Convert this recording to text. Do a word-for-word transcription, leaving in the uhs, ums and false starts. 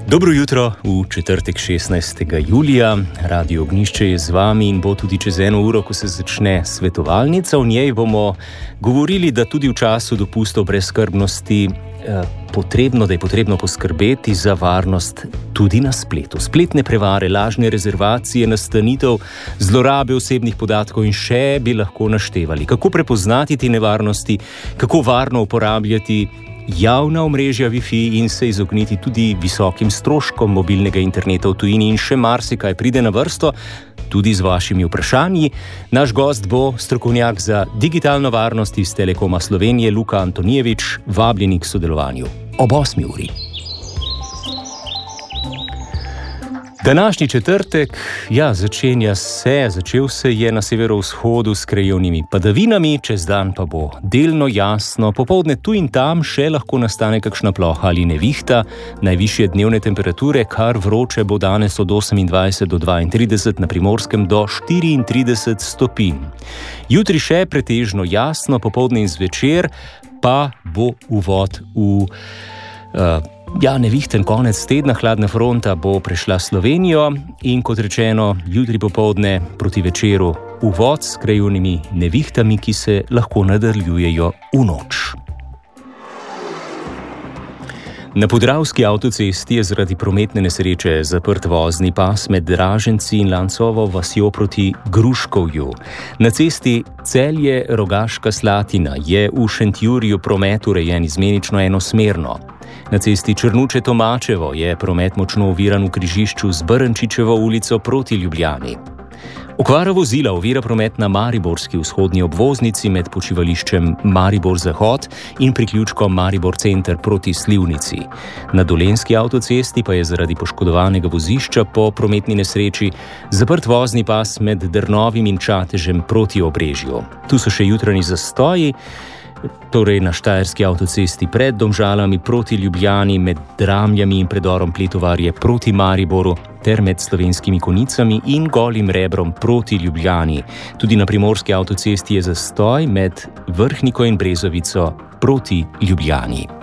Dobro jutro, v četrtek šestnajstega julija. Radio Ognjišče je z vami in bo tudi čez eno uro, ko se začne svetovalnica. V njej bomo govorili, da tudi v času dopustov brezskrbnosti eh, potrebno, da je potrebno poskrbeti za varnost tudi na spletu. Spletne prevare, lažne rezervacije, nastanitev, zlorabe osebnih podatkov in še bi lahko naštevali. Kako prepoznati te nevarnosti, kako varno uporabljati javna omrežja Wi-Fi in se izogniti tudi visokim stroškom mobilnega interneta v tujini in še marsikaj pride na vrsto, tudi z vašimi vprašanji. Naš gost bo strokovnjak za digitalno varnost iz Telekoma Slovenije, Luka Antonijevič, vabljeni k sodelovanju ob osmi uri. Današnji četrtek, ja, začenja se, začel se je na severovzhodu s krajevnimi padavinami, čez dan pa bo delno jasno, popoldne tu in tam še lahko nastane kakšna ploha ali nevihta, najvišje dnevne temperature, kar vroče bo danes od osemindvajset do dvaintrideset, na Primorskem do štiriintrideset stopinj. Jutri še pretežno jasno, popoldne in zvečer pa bo uvod v uh, Ja, nevihten konec tedna, hladna fronta bo prešla Slovenijo in kot rečeno, jutri popoldne proti večeru uvod s krajevnimi nevihtami, ki se lahko nadaljujejo v noč. Na Podravski avtocesti je zaradi prometne nesreče zaprt vozni pas med Draženci in Lancovo vasjo proti Gruškovju. Na cesti Celje-Rogaška Slatina je v Šentjurju promet urejen izmenično enosmerno. Na cesti Črnuče-Tomačevo je promet močno oviran v križišču z Brnčičevo ulico proti Ljubljani. Okvara vozila ovira promet na mariborski vzhodni obvoznici med počivališčem Maribor-Zahod in priključkom Maribor-Center proti Slivnici. Na Dolenjski avtocesti pa je zaradi poškodovanega vozišča po prometni nesreči zaprt vozni pas med Drnovim in Čatežem proti Obrežju. Tu so še jutranji zastoji, torej na Štajerski avtocesti pred Domžalami proti Ljubljani, med Dramljami in predorom Pletovarje proti Mariboru ter med Slovenskimi Konicami in Golim Rebrom proti Ljubljani. Tudi na Primorski avtocesti je zastoj med Vrhniko in Brezovico proti Ljubljani.